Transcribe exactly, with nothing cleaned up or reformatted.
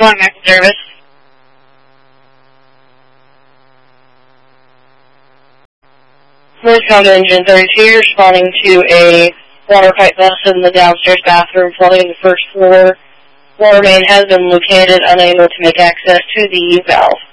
one, Mac Service. Northbound Engine thirty-two, responding to a water pipe bust in the downstairs bathroom flooding the first floor. Water main has been located, unable to make access to the valve.